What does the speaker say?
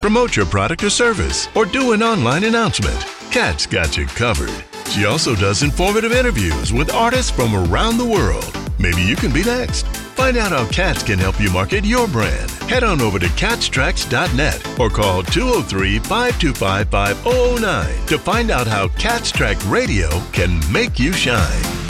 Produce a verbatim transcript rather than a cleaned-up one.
promote your product or service, or do an online announcement. Kat's got you covered. She also does informative interviews with artists from around the world. Maybe you can be next. Find out how Kat's can help you market your brand. Head on over to cats tracks dot net or call two oh three, five two five, five oh oh nine to find out how Cats Track Radio can make you shine.